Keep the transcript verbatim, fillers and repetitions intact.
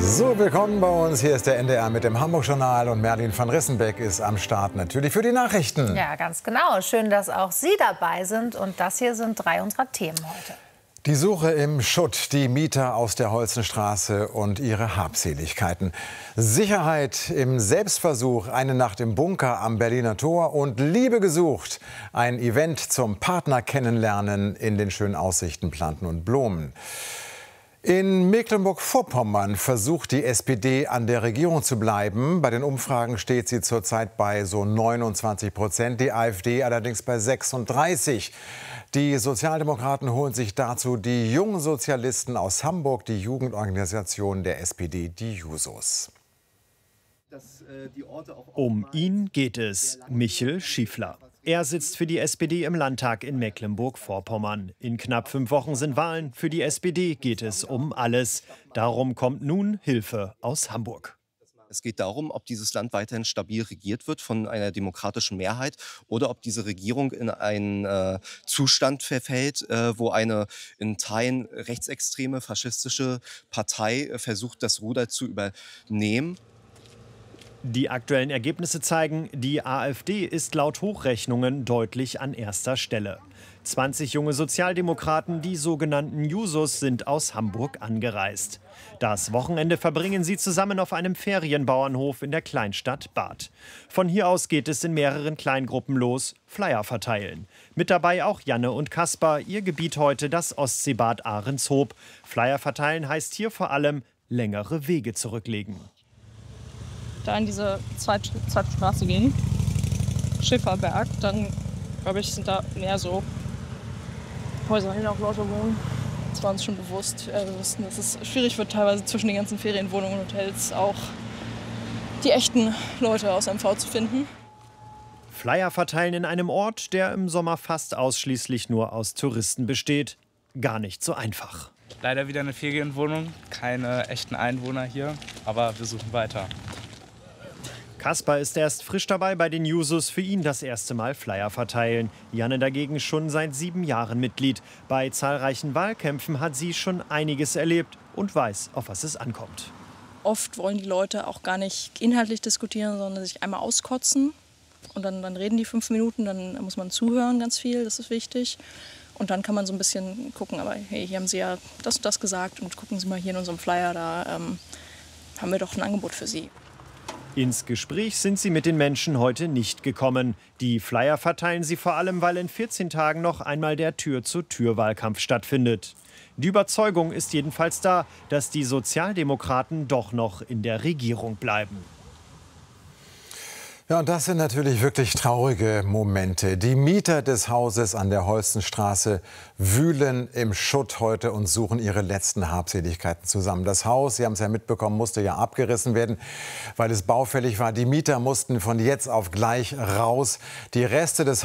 So, willkommen bei uns. Hier ist der N D R mit dem Hamburg-Journal und Merlin van Rissenbeck ist am Start, natürlich für die Nachrichten. Ja, ganz genau. Schön, dass auch Sie dabei sind. Und das hier sind drei unserer Themen heute. Die Suche im Schutt, die Mieter aus der Holzenstraße und ihre Habseligkeiten. Sicherheit im Selbstversuch, eine Nacht im Bunker am Berliner Tor und Liebe gesucht. Ein Event zum Partner kennenlernen in den schönen Aussichten Planten und Blumen. In Mecklenburg-Vorpommern versucht die S P D an der Regierung zu bleiben. Bei den Umfragen steht sie zurzeit bei so neunundzwanzig Prozent, die AfD allerdings bei sechsunddreißig. Die Sozialdemokraten holen sich dazu die jungen Sozialisten aus Hamburg, die Jugendorganisation der S P D, die Jusos. Um ihn geht es, Michel Schiefler. Er sitzt für die S P D im Landtag in Mecklenburg-Vorpommern. In knapp fünf Wochen sind Wahlen. Für die S P D geht es um alles. Darum kommt nun Hilfe aus Hamburg. Es geht darum, ob dieses Land weiterhin stabil regiert wird von einer demokratischen Mehrheit oder ob diese Regierung in einen äh, Zustand verfällt, äh, wo eine in Teilen rechtsextreme, faschistische Partei äh, versucht, das Ruder zu übernehmen. Die aktuellen Ergebnisse zeigen, die AfD ist laut Hochrechnungen deutlich an erster Stelle. zwanzig junge Sozialdemokraten, die sogenannten Jusos, sind aus Hamburg angereist. Das Wochenende verbringen sie zusammen auf einem Ferienbauernhof in der Kleinstadt Bad. Von hier aus geht es in mehreren Kleingruppen los, Flyer verteilen. Mit dabei auch Janne und Kaspar, ihr Gebiet heute das Ostseebad Ahrenshoop. Flyer verteilen heißt hier vor allem längere Wege zurücklegen. Da in diese zweite, zweite Straße gehen, Schifferberg, dann glaube ich, sind da mehr so Häuser, in denen auch Leute wohnen. Das war uns schon bewusst. Wir wussten, dass es schwierig wird, teilweise zwischen den ganzen Ferienwohnungen und Hotels auch die echten Leute aus M V zu finden. Flyer verteilen in einem Ort, der im Sommer fast ausschließlich nur aus Touristen besteht. Gar nicht so einfach. Leider wieder eine Ferienwohnung, keine echten Einwohner hier, aber wir suchen weiter. Kaspar ist erst frisch dabei bei den Jusos, für ihn das erste Mal Flyer verteilen. Janne dagegen schon seit sieben Jahren Mitglied. Bei zahlreichen Wahlkämpfen hat sie schon einiges erlebt und weiß, auf was es ankommt. Oft wollen die Leute auch gar nicht inhaltlich diskutieren, sondern sich einmal auskotzen. Und dann, dann reden die fünf Minuten, dann muss man zuhören ganz viel, das ist wichtig. Und dann kann man so ein bisschen gucken, aber hey, hier haben Sie ja das und das gesagt und gucken Sie mal hier in unserem Flyer, da ähm, haben wir doch ein Angebot für Sie. Ins Gespräch sind sie mit den Menschen heute nicht gekommen. Die Flyer verteilen sie vor allem, weil in vierzehn Tagen noch einmal der Tür-zu-Tür-Wahlkampf stattfindet. Die Überzeugung ist jedenfalls da, dass die Sozialdemokraten doch noch in der Regierung bleiben. Ja, und das sind natürlich wirklich traurige Momente. Die Mieter des Hauses an der Holzenstraße wühlen im Schutt heute und suchen ihre letzten Habseligkeiten zusammen. Das Haus, Sie haben es ja mitbekommen, musste ja abgerissen werden, weil es baufällig war. Die Mieter mussten von jetzt auf gleich raus. Die Reste des